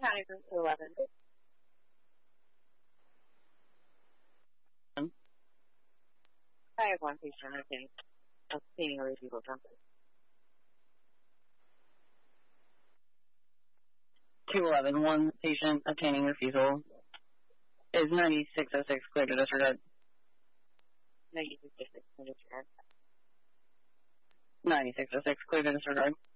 County from 211. I have one patient, I think, obtaining a refusal jumping. 211, one patient obtaining refusal. Is 9606 clear to disregard? 9606 clear to disregard. 9606 clear to disregard.